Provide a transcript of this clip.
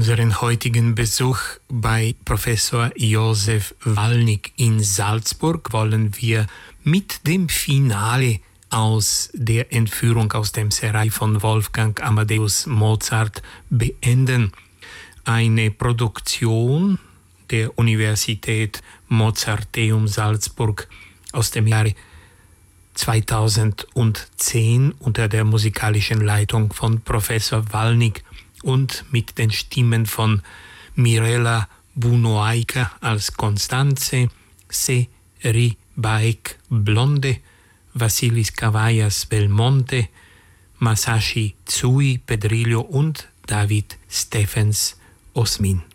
unseren heutigen Besuch bei Professor Josef Walnig in Salzburg wollen wir mit dem Finale aus der Entführung aus dem Serail von Wolfgang Amadeus Mozart beenden. Eine Produktion der Universität Mozarteum Salzburg aus dem Jahre 2010 unter der musikalischen Leitung von Professor Walnig und mit den Stimmen von Mirella Bunoaika als Constanze, Seri Baek Blonde, Vasilis Cavallas Belmonte, Masashi Tsui Pedrillo und David Stephens Osmin.